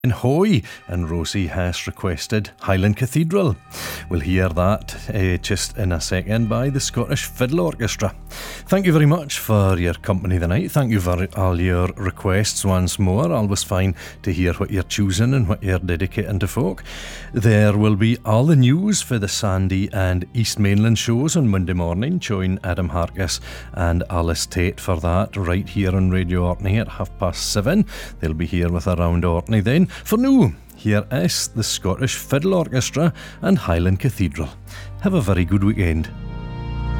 in Hoy, and Rosie has requested Highland Cathedral. We'll hear that just in a second by the Scottish Fiddle Orchestra. Thank you very much for your company tonight. Thank you for all your requests once more. Always fine to hear what you're choosing and what you're dedicating to folk. There will be all the news for the Sandy and East Mainland shows on Monday morning. Join Adam Harkis and Alice Tate for that right here on Radio Orkney at 7:30. They'll be here with Around Orkney then. For now, here is the Scottish Fiddle Orchestra and Highland Cathedral. Have a very good weekend.